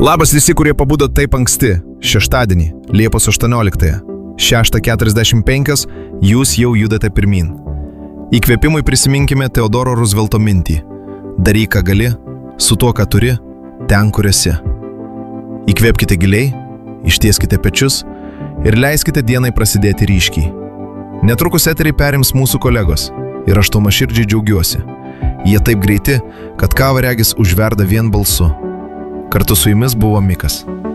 Labas visi, kurie pabudo taip anksti, šeštadienį, Liepos 18-ąją, 6:45, jūs jau judate pirmin. Įkvėpimui prisiminkime Teodoro Roosevelto mintį. Daryk, ką gali, su tuo, ką turi, ten, kur esi. Įkvėpkite giliai, ištieskite pečius ir leiskite dienai prasidėti ryškiai. Netrukus eterį perims mūsų kolegos ir aš to nuoširdžiai džiaugiuosi. Jie taip greiti, kad kava regis užverda vien balsu. Kartu su jumis buvo Mikas.